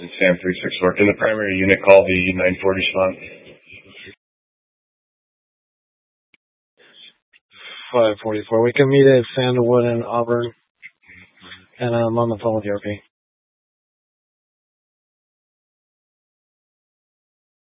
Sam 364. Can the primary unit call the 940 response? 544. We can meet at Sandalwood and Auburn. And I'm on the phone with the RP.